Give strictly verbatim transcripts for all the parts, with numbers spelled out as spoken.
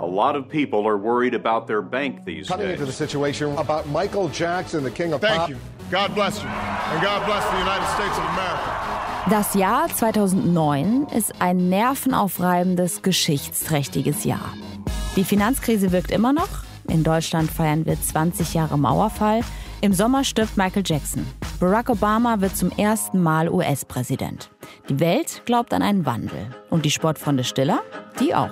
lot of people are worried about their bank these Cutting days. into the situation about Michael Jackson, the king of Thank pop. you. God bless you. And God bless the United States of America. Das Jahr zweitausendneun ist ein nervenaufreibendes, geschichtsträchtiges Jahr. Die Finanzkrise wirkt immer noch. In Deutschland feiern wir zwanzig Jahre Mauerfall. Im Sommer stirbt Michael Jackson. Barack Obama wird zum ersten Mal U S-Präsident. Die Welt glaubt an einen Wandel. Und die Sportfreunde Stiller, die auch.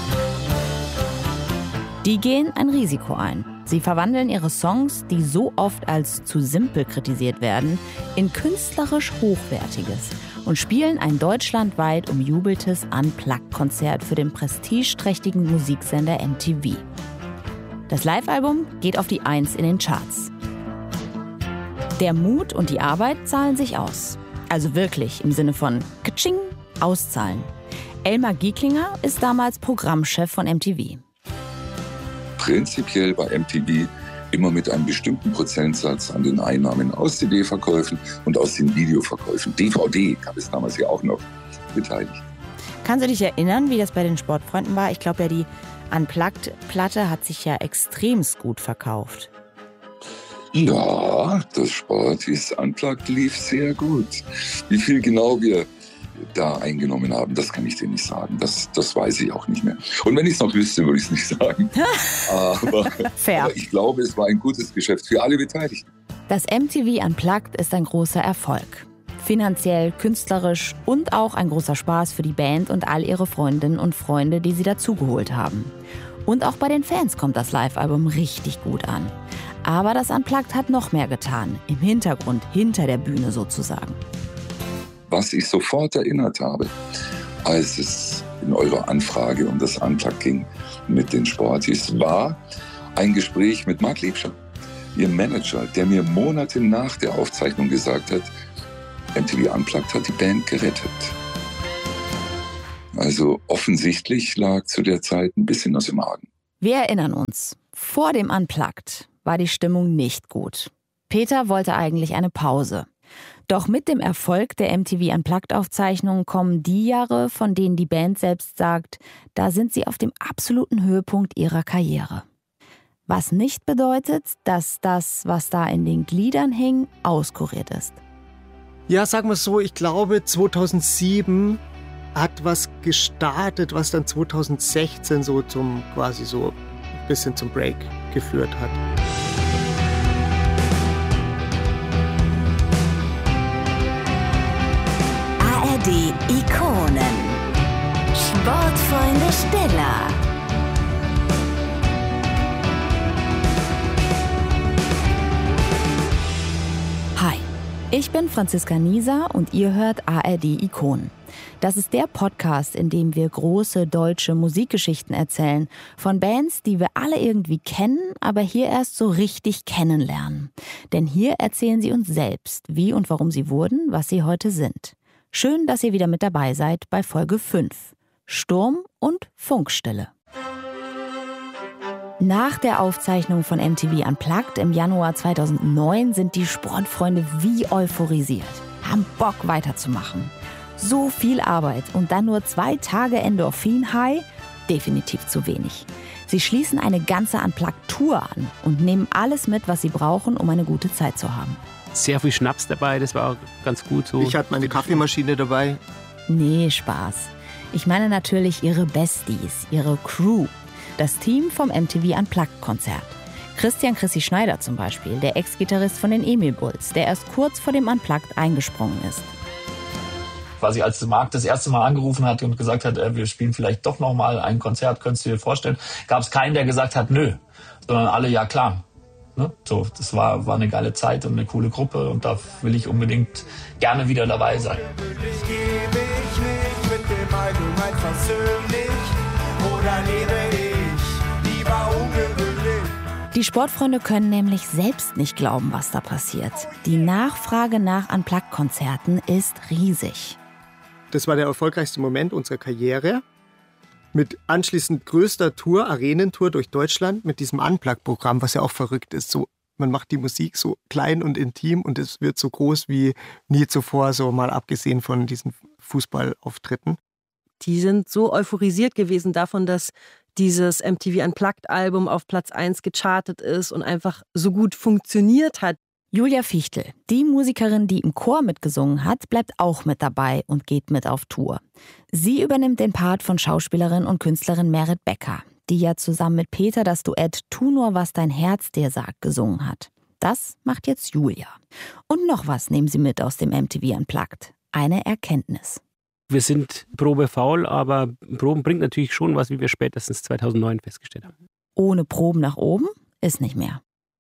Die gehen ein Risiko ein. Sie verwandeln ihre Songs, die so oft als zu simpel kritisiert werden, in künstlerisch Hochwertiges und spielen ein deutschlandweit umjubeltes Unplugged-Konzert für den prestigeträchtigen Musiksender M T V. Das Live-Album geht auf die Eins in den Charts. Der Mut und die Arbeit zahlen sich aus. Also wirklich im Sinne von Katsching, auszahlen. Elmar Gieklinger ist damals Programmchef von M T V. Prinzipiell war M T V immer mit einem bestimmten Prozentsatz an den Einnahmen aus C D-Verkäufen und aus den Videoverkäufen, D V D gab es damals ja auch noch, beteiligt. Kannst du dich erinnern, wie das bei den Sportfreunden war? Ich glaube ja, die Unplugged-Platte hat sich ja extremst gut verkauft. Ja, das Sportis Unplugged lief sehr gut. Wie viel genau wir da eingenommen haben, das kann ich dir nicht sagen. Das, das weiß ich auch nicht mehr. Und wenn ich es noch wüsste, würde ich es nicht sagen. aber, Fair. aber ich glaube, es war ein gutes Geschäft für alle Beteiligten. Das M T V Unplugged ist ein großer Erfolg. Finanziell, künstlerisch und auch ein großer Spaß für die Band und all ihre Freundinnen und Freunde, die sie dazugeholt haben. Und auch bei den Fans kommt das Live-Album richtig gut an. Aber das Unplugged hat noch mehr getan. Im Hintergrund, hinter der Bühne sozusagen. Was ich sofort erinnert habe, als es in eurer Anfrage um das Unplugged ging mit den Sportis, war ein Gespräch mit Marc Liebscher, ihr Manager, der mir Monate nach der Aufzeichnung gesagt hat, M T V Unplugged hat die Band gerettet. Also offensichtlich lag zu der Zeit ein bisschen was im Argen. Wir erinnern uns, vor dem Unplugged war die Stimmung nicht gut. Peter wollte eigentlich eine Pause. Doch mit dem Erfolg der M T V Unplugged-Aufzeichnungen kommen die Jahre, von denen die Band selbst sagt, da sind sie auf dem absoluten Höhepunkt ihrer Karriere. Was nicht bedeutet, dass das, was da in den Gliedern hing, auskuriert ist. Ja, sagen wir es so, ich glaube zweitausendsieben hat was gestartet, was dann zweitausendsechzehn so zum quasi so ein bisschen zum Break geführt hat. A R D-Ikonen. Sportfreunde Stiller. Hi, ich bin Franziska Nieser und ihr hört A R D-Ikonen. Das ist der Podcast, in dem wir große deutsche Musikgeschichten erzählen. Von Bands, die wir alle irgendwie kennen, aber hier erst so richtig kennenlernen. Denn hier erzählen sie uns selbst, wie und warum sie wurden, was sie heute sind. Schön, dass ihr wieder mit dabei seid bei Folge fünf. Sturm und Funkstille. Nach der Aufzeichnung von M T V Unplugged im Januar zweitausendneun sind die Sportfreunde wie euphorisiert, haben Bock weiterzumachen. So viel Arbeit und dann nur zwei Tage Endorphin-High? Definitiv zu wenig. Sie schließen eine ganze Unplugged-Tour an und nehmen alles mit, was sie brauchen, um eine gute Zeit zu haben. Sehr viel Schnaps dabei, das war auch ganz gut so. Ich hatte meine Kaffeemaschine dabei. Nee, Spaß. Ich meine natürlich ihre Besties, ihre Crew. Das Team vom M T V Unplugged-Konzert. Christian Chrissy Schneider zum Beispiel, der Ex-Gitarrist von den Emil Bulls, der erst kurz vor dem Unplugged eingesprungen ist. Quasi als Marc das erste Mal angerufen hat und gesagt hat, äh, wir spielen vielleicht doch noch mal ein Konzert, könntest du dir vorstellen, gab es keinen, der gesagt hat, nö, sondern alle, ja klar. Ne? So, das war, war eine geile Zeit und eine coole Gruppe und da will ich unbedingt gerne wieder dabei sein. Ich gebe ich nicht mit dem Allgemein versöhnlich oder lebe ich lieber ungewöhnlich. Die Sportfreunde können nämlich selbst nicht glauben, was da passiert. Die Nachfrage nach Unplugged-Konzerten ist riesig. Das war der erfolgreichste Moment unserer Karriere. Mit anschließend größter Tour, Arenentour durch Deutschland, mit diesem Unplugged-Programm, was ja auch verrückt ist. So, man macht die Musik so klein und intim und es wird so groß wie nie zuvor, so mal abgesehen von diesen Fußballauftritten. Die sind so euphorisiert gewesen davon, dass dieses M T V Unplugged-Album auf Platz eins gechartet ist und einfach so gut funktioniert hat. Julia Fichtel, die Musikerin, die im Chor mitgesungen hat, bleibt auch mit dabei und geht mit auf Tour. Sie übernimmt den Part von Schauspielerin und Künstlerin Merit Becker, die ja zusammen mit Peter das Duett Tu nur, was dein Herz dir sagt gesungen hat. Das macht jetzt Julia. Und noch was nehmen sie mit aus dem M T V Unplugged. Eine Erkenntnis. Wir sind probefaul, aber Proben bringt natürlich schon was, wie wir spätestens zweitausendneun festgestellt haben. Ohne Proben nach oben ist nicht mehr.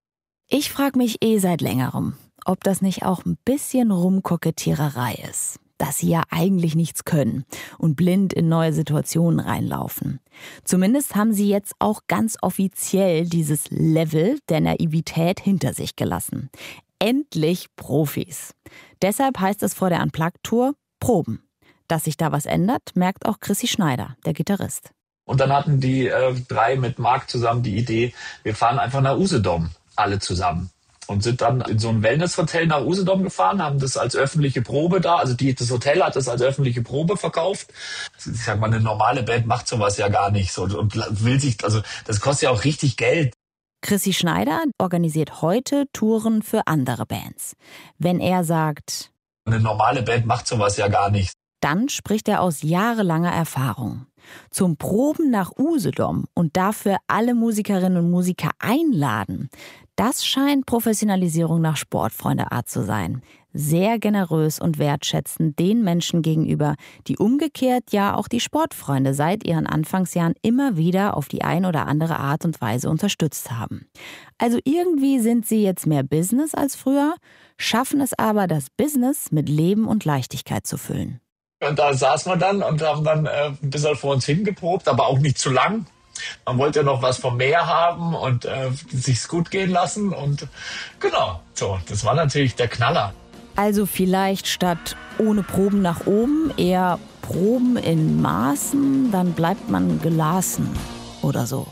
Ich frage mich eh seit längerem, ob das nicht auch ein bisschen Rumkokettiererei ist. Dass sie ja eigentlich nichts können und blind in neue Situationen reinlaufen. Zumindest haben sie jetzt auch ganz offiziell dieses Level der Naivität hinter sich gelassen. Endlich Profis. Deshalb heißt es vor der Unplugged-Tour Proben. Dass sich da was ändert, merkt auch Chrissy Schneider, der Gitarrist. Und dann hatten die äh, drei mit Marc zusammen die Idee, wir fahren einfach nach Usedom, alle zusammen. Und sind dann in so ein Wellness-Hotel nach Usedom gefahren, haben das als öffentliche Probe da. Also die, das Hotel hat das als öffentliche Probe verkauft. Ich sag mal, eine normale Band macht sowas ja gar nicht so und will sich, also das kostet ja auch richtig Geld. Chrissy Schneider organisiert heute Touren für andere Bands. Wenn er sagt, eine normale Band macht sowas ja gar nicht, dann spricht er aus jahrelanger Erfahrung. Zum Proben nach Usedom und dafür alle Musikerinnen und Musiker einladen, das scheint Professionalisierung nach Sportfreunde-Art zu sein. Sehr generös und wertschätzend den Menschen gegenüber, die umgekehrt ja auch die Sportfreunde seit ihren Anfangsjahren immer wieder auf die ein oder andere Art und Weise unterstützt haben. Also irgendwie sind sie jetzt mehr Business als früher, schaffen es aber, das Business mit Leben und Leichtigkeit zu füllen. Und da saßen wir dann und haben dann äh, ein bisschen vor uns hingeprobt, aber auch nicht zu lang. Man wollte ja noch was vom Meer haben und äh, sich's gut gehen lassen. Und genau, so, das war natürlich der Knaller. Also vielleicht statt ohne Proben nach oben eher Proben in Maßen, dann bleibt man gelassen oder so.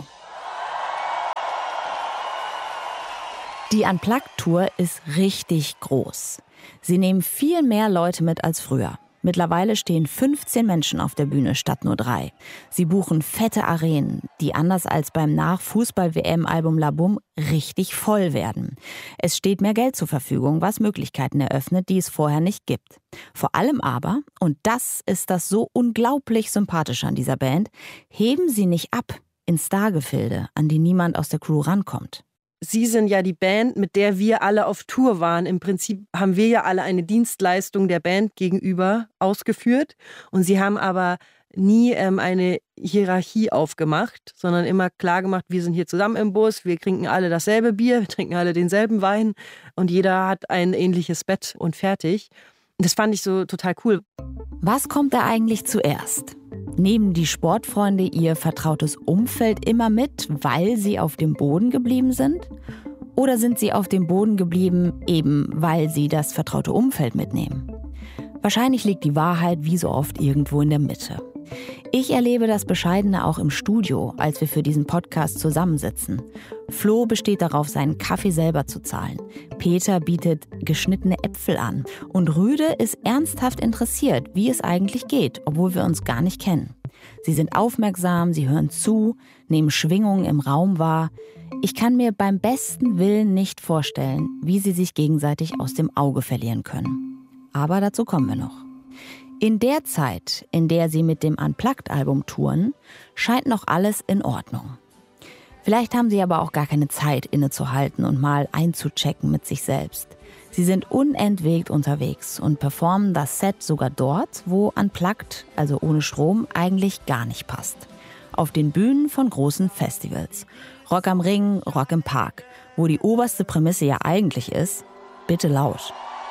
Die Unplugged-Tour ist richtig groß. Sie nehmen viel mehr Leute mit als früher. Mittlerweile stehen fünfzehn Menschen auf der Bühne statt nur drei. Sie buchen fette Arenen, die anders als beim Nach-Fußball-W M-Album La Boum richtig voll werden. Es steht mehr Geld zur Verfügung, was Möglichkeiten eröffnet, die es vorher nicht gibt. Vor allem aber, und das ist das so unglaublich Sympathische an dieser Band, heben sie nicht ab in Stargefilde, an die niemand aus der Crew rankommt. Sie sind ja die Band, mit der wir alle auf Tour waren. Im Prinzip haben wir ja alle eine Dienstleistung der Band gegenüber ausgeführt. Und sie haben aber nie ähm, eine Hierarchie aufgemacht, sondern immer klar gemacht, wir sind hier zusammen im Bus, wir trinken alle dasselbe Bier, wir trinken alle denselben Wein und jeder hat ein ähnliches Bett und fertig. Das fand ich so total cool. Was kommt da eigentlich zuerst? Nehmen die Sportfreunde ihr vertrautes Umfeld immer mit, weil sie auf dem Boden geblieben sind? Oder sind sie auf dem Boden geblieben, eben weil sie das vertraute Umfeld mitnehmen? Wahrscheinlich liegt die Wahrheit wie so oft irgendwo in der Mitte. Ich erlebe das Bescheidene auch im Studio, als wir für diesen Podcast zusammensitzen. Flo besteht darauf, seinen Kaffee selber zu zahlen. Peter bietet geschnittene Äpfel an. Und Rüde ist ernsthaft interessiert, wie es eigentlich geht, obwohl wir uns gar nicht kennen. Sie sind aufmerksam, sie hören zu, nehmen Schwingungen im Raum wahr. Ich kann mir beim besten Willen nicht vorstellen, wie sie sich gegenseitig aus dem Auge verlieren können. Aber dazu kommen wir noch. In der Zeit, in der sie mit dem Unplugged-Album touren, scheint noch alles in Ordnung. Vielleicht haben sie aber auch gar keine Zeit, innezuhalten und mal einzuchecken mit sich selbst. Sie sind unentwegt unterwegs und performen das Set sogar dort, wo Unplugged, also ohne Strom, eigentlich gar nicht passt. Auf den Bühnen von großen Festivals. Rock am Ring, Rock im Park, wo die oberste Prämisse ja eigentlich ist, bitte laut.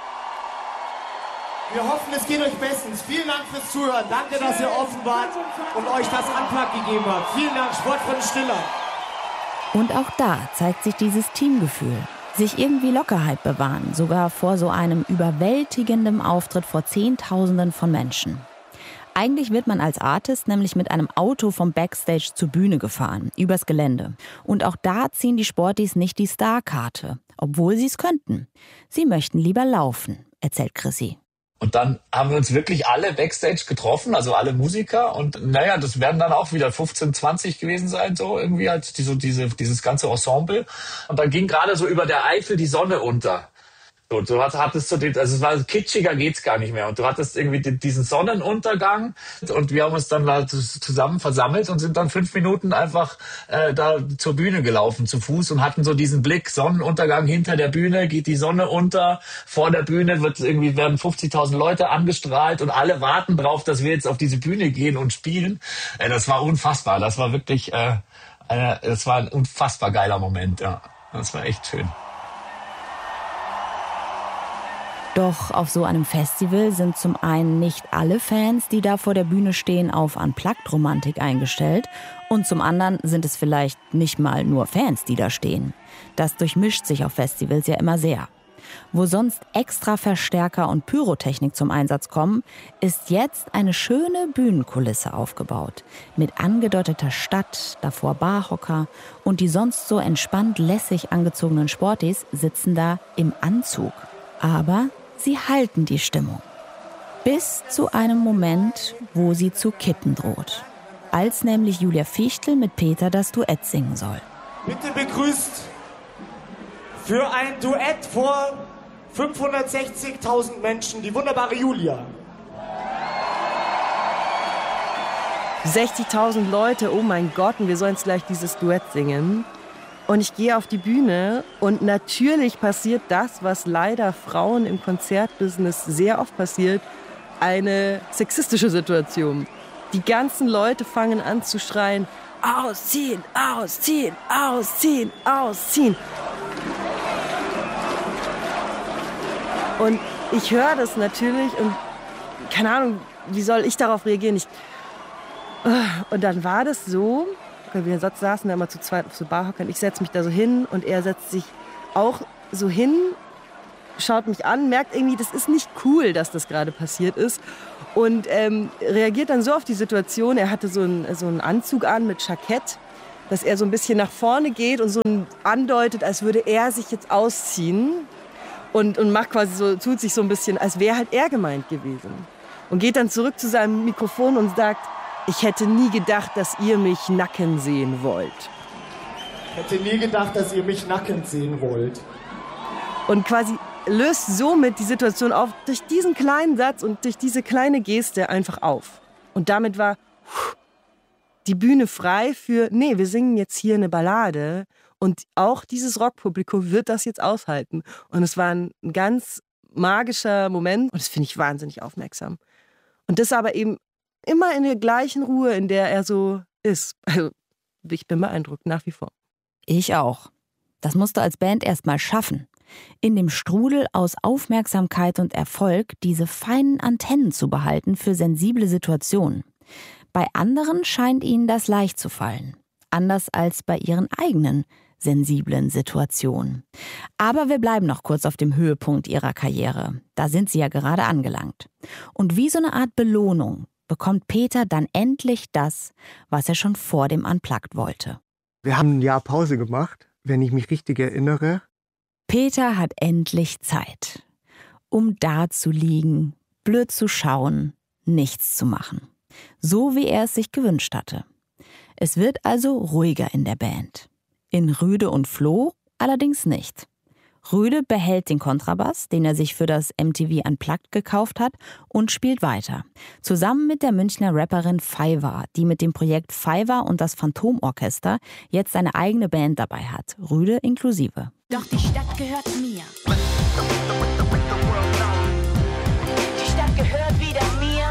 Wir hoffen, es geht euch bestens. Vielen Dank fürs Zuhören. Danke, dass ihr offen wart und euch das Unplugged gegeben habt. Vielen Dank, Sportfreunde Stiller. Und auch da zeigt sich dieses Teamgefühl. Sich irgendwie Lockerheit bewahren, sogar vor so einem überwältigenden Auftritt vor Zehntausenden von Menschen. Eigentlich wird man als Artist nämlich mit einem Auto vom Backstage zur Bühne gefahren, übers Gelände. Und auch da ziehen die Sporties nicht die Starkarte, obwohl sie es könnten. Sie möchten lieber laufen, erzählt Chrissy. Und dann haben wir uns wirklich alle Backstage getroffen, also alle Musiker. Und naja, das werden dann auch wieder fünfzehn, zwanzig gewesen sein, so irgendwie halt die, so diese, dieses ganze Ensemble. Und dann ging gerade so über der Eifel die Sonne unter. So, du hattest so den, also es war kitschiger geht's gar nicht mehr. Und du hattest irgendwie diesen Sonnenuntergang und wir haben uns dann da zusammen versammelt und sind dann fünf Minuten einfach äh, da zur Bühne gelaufen zu Fuß und hatten so diesen Blick, Sonnenuntergang hinter der Bühne, geht die Sonne unter, vor der Bühne wird irgendwie werden fünfzigtausend Leute angestrahlt und alle warten drauf, dass wir jetzt auf diese Bühne gehen und spielen. Äh, das war unfassbar, das war wirklich, äh, äh, das war ein unfassbar geiler Moment, ja. Das war echt schön. Doch auf so einem Festival sind zum einen nicht alle Fans, die da vor der Bühne stehen, auf Unplugged-Romantik eingestellt und zum anderen sind es vielleicht nicht mal nur Fans, die da stehen. Das durchmischt sich auf Festivals ja immer sehr. Wo sonst extra Verstärker und Pyrotechnik zum Einsatz kommen, ist jetzt eine schöne Bühnenkulisse aufgebaut. Mit angedeuteter Stadt, davor Barhocker und die sonst so entspannt lässig angezogenen Sportis sitzen da im Anzug. Aber sie halten die Stimmung. Bis zu einem Moment, wo sie zu kippen droht. Als nämlich Julia Fichtel mit Peter das Duett singen soll. Bitte begrüßt für ein Duett vor fünfhundertsechzigtausend Menschen die wunderbare Julia. sechzigtausend Leute, oh mein Gott, und wir sollen jetzt gleich dieses Duett singen. Und ich gehe auf die Bühne und natürlich passiert das, was leider Frauen im Konzertbusiness sehr oft passiert, eine sexistische Situation. Die ganzen Leute fangen an zu schreien, ausziehen, ausziehen, ausziehen, ausziehen. Und ich höre das natürlich und keine Ahnung, wie soll ich darauf reagieren? Ich und dann war das so, wir saßen da immer zu zweit auf so Barhockern. Ich setze mich da so hin und er setzt sich auch so hin, schaut mich an, merkt irgendwie, das ist nicht cool, dass das gerade passiert ist und ähm, reagiert dann so auf die Situation. Er hatte so einen, so einen Anzug an mit Jackett, dass er so ein bisschen nach vorne geht und so andeutet, als würde er sich jetzt ausziehen und, und macht quasi so, tut sich so ein bisschen, als wäre halt er gemeint gewesen. Und geht dann zurück zu seinem Mikrofon und sagt, ich hätte nie gedacht, dass ihr mich nacken sehen wollt. Ich hätte nie gedacht, dass ihr mich nackend sehen wollt. Und quasi löst somit die Situation auf, durch diesen kleinen Satz und durch diese kleine Geste einfach auf. Und damit war die Bühne frei für, nee, wir singen jetzt hier eine Ballade und auch dieses Rockpublikum wird das jetzt aushalten. Und es war ein ganz magischer Moment und das finde ich wahnsinnig aufmerksam. Und das aber eben immer in der gleichen Ruhe, in der er so ist. Also ich bin beeindruckt, nach wie vor. Ich auch. Das musst du als Band erst mal schaffen. In dem Strudel aus Aufmerksamkeit und Erfolg diese feinen Antennen zu behalten für sensible Situationen. Bei anderen scheint ihnen das leicht zu fallen. Anders als bei ihren eigenen sensiblen Situationen. Aber wir bleiben noch kurz auf dem Höhepunkt ihrer Karriere. Da sind sie ja gerade angelangt. Und wie so eine Art Belohnung bekommt Peter dann endlich das, was er schon vor dem Unplugged wollte. Wir haben ein Jahr Pause gemacht, wenn ich mich richtig erinnere. Peter hat endlich Zeit, um da zu liegen, blöd zu schauen, nichts zu machen. So wie er es sich gewünscht hatte. Es wird also ruhiger in der Band. In Rüde und Flo allerdings nicht. Rüde behält den Kontrabass, den er sich für das M T V Unplugged gekauft hat, und spielt weiter. Zusammen mit der Münchner Rapperin Faiwa, die mit dem Projekt Faiwa und das Phantomorchester jetzt seine eigene Band dabei hat, Rüde inklusive. Doch die Stadt gehört mir. Die Stadt gehört wieder mir.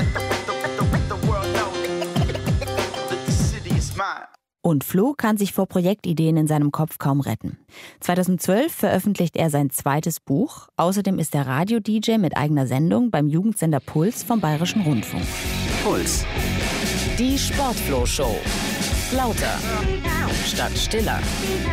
Und Flo kann sich vor Projektideen in seinem Kopf kaum retten. zweitausendzwölf veröffentlicht er sein zweites Buch. Außerdem ist er Radio-D J mit eigener Sendung beim Jugendsender Puls vom Bayerischen Rundfunk. Puls. Die Sportflow-Show. Lauter. Statt stiller.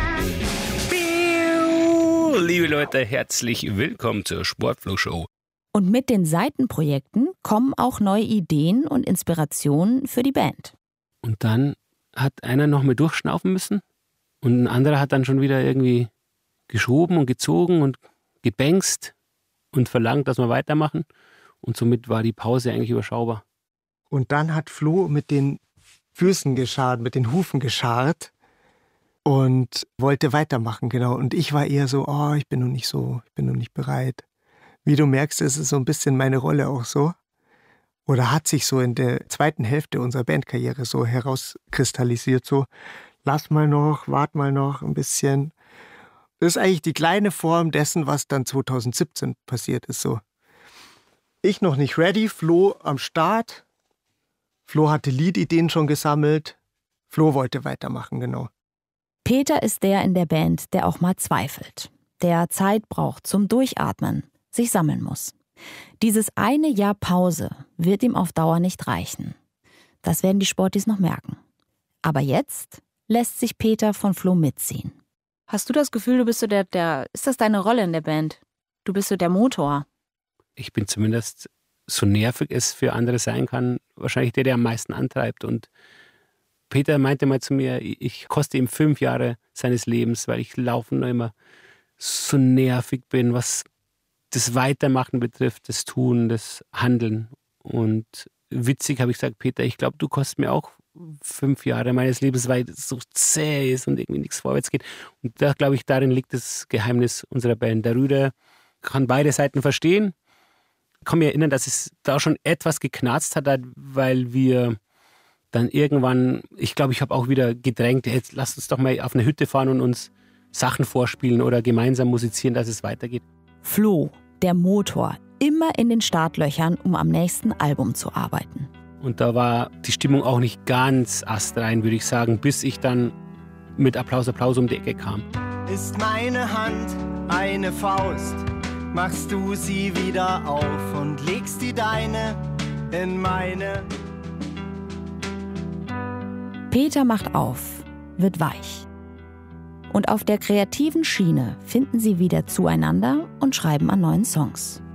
Liebe Leute, herzlich willkommen zur Sportflow-Show. Und mit den Seitenprojekten kommen auch neue Ideen und Inspirationen für die Band. Und dann hat einer noch mal durchschnaufen müssen und ein anderer hat dann schon wieder irgendwie geschoben und gezogen und gebängst und verlangt, dass wir weitermachen. Und somit war die Pause eigentlich überschaubar. Und dann hat Flo mit den Füßen gescharrt, mit den Hufen gescharrt und wollte weitermachen, genau. Und ich war eher so, oh, ich bin noch nicht so, ich bin noch nicht bereit. Wie du merkst, ist es so ein bisschen meine Rolle auch so. Oder hat sich so in der zweiten Hälfte unserer Bandkarriere so herauskristallisiert, so, lass mal noch, wart mal noch ein bisschen. Das ist eigentlich die kleine Form dessen, was dann zwanzig siebzehn passiert ist, so. Ich noch nicht ready, Flo am Start. Flo hatte Liedideen schon gesammelt. Flo wollte weitermachen, genau. Peter ist der in der Band, der auch mal zweifelt. Der Zeit braucht zum Durchatmen, sich sammeln muss. Dieses eine Jahr Pause wird ihm auf Dauer nicht reichen. Das werden die Sportis noch merken. Aber jetzt lässt sich Peter von Flo mitziehen. Hast du das Gefühl, du bist so der, der, ist das deine Rolle in der Band? Du bist so der Motor. Ich bin zumindest, so nervig es für andere sein kann, wahrscheinlich der, der am meisten antreibt. Und Peter meinte mal zu mir, ich koste ihm fünf Jahre seines Lebens, weil ich laufen noch immer so nervig bin, was das Weitermachen betrifft, das Tun, das Handeln. Und witzig habe ich gesagt, Peter, ich glaube, du kostest mir auch fünf Jahre meines Lebens, weil es so zäh ist und irgendwie nichts vorwärts geht. Und da, glaube ich, darin liegt das Geheimnis unserer Band. Der Rüder kann beide Seiten verstehen. Ich kann mich erinnern, dass es da schon etwas geknarzt hat, weil wir dann irgendwann, ich glaube, ich habe auch wieder gedrängt, jetzt lasst uns doch mal auf eine Hütte fahren und uns Sachen vorspielen oder gemeinsam musizieren, dass es weitergeht. Flo, der Motor, immer in den Startlöchern, um am nächsten Album zu arbeiten. Und da war die Stimmung auch nicht ganz astrein, würde ich sagen, bis ich dann mit Applaus, Applaus um die Ecke kam. Ist meine Hand eine Faust, machst du sie wieder auf und legst die deine in meine. Peter macht auf, wird weich. Und auf der kreativen Schiene finden sie wieder zueinander und schreiben an neuen Songs.